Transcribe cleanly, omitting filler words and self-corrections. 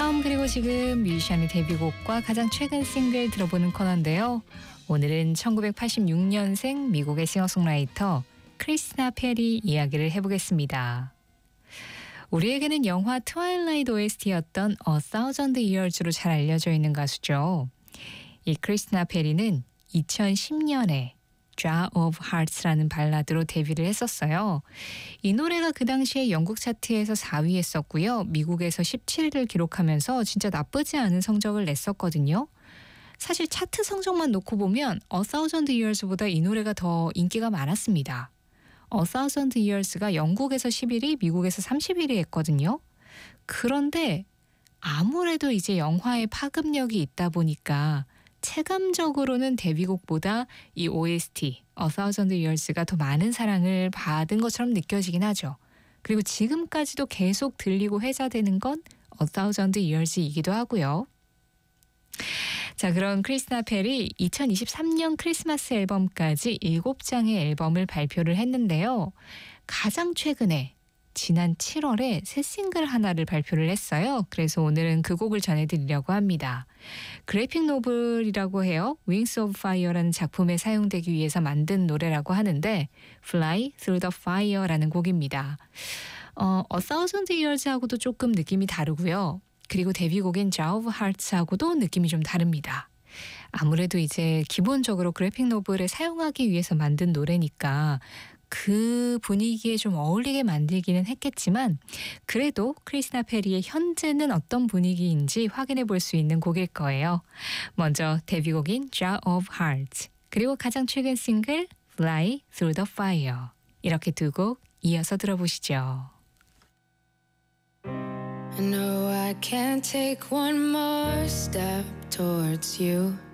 처음 그리고 지금 뮤지션의 데뷔곡과 가장 최근 싱글 들어보는 코너인데요. 오늘은 1986년생 미국의 싱어송라이터 크리스티나 페리 이야기를 해보겠습니다. 우리에게는 영화 트와일라이트 OST였던 A Thousand Years로 잘 알려져 있는 가수죠. 이 크리스티나 페리는 2010년에 Jar of Hearts라는 발라드로 데뷔를 했었어요. 이 노래가 그 당시에 영국 차트에서 4위 했었고요. 미국에서 17위를 기록하면서 진짜 나쁘지 않은 성적을 냈었거든요. 사실 차트 성적만 놓고 보면 A Thousand Years보다 이 노래가 더 인기가 많았습니다. A Thousand Years가 영국에서 11위, 미국에서 31위 했거든요. 그런데 아무래도 이제 영화의 파급력이 있다 보니까 체감적으로는 데뷔곡보다 이 OST, A Thousand Years가 더 많은 사랑을 받은 것처럼 느껴지긴 하죠. 그리고 지금까지도 계속 들리고 회자되는 건 A Thousand Years이기도 하고요. 자, 그럼 크리스티나 페리 2023년 크리스마스 앨범까지 7장의 앨범을 발표를 했는데요. 가장 최근에 지난 7월에 새 싱글 하나를 발표를 했어요. 그래서 오늘은 그 곡을 전해드리려고 합니다. 그래픽 노블이라고 해요. Wings of Fire라는 작품에 사용되기 위해서 만든 노래라고 하는데 Fly Through the Fire라는 곡입니다. A Thousand Years하고도 조금 느낌이 다르고요. 그리고 데뷔곡인 Jar of Hearts하고도 느낌이 좀 다릅니다. 아무래도 이제 기본적으로 그래픽 노블에 사용하기 위해서 만든 노래니까 그 분위기에 좀 어울리게 만들기는 했겠지만 그래도 크리스티나 페리의 현재는 어떤 분위기인지 확인해 볼 수 있는 곡일 거예요. 먼저 데뷔곡인 Jar of Hearts 그리고 가장 최근 싱글 Fly Through the Fire 이렇게 두 곡 이어서 들어보시죠. I know I can't take one more step towards you.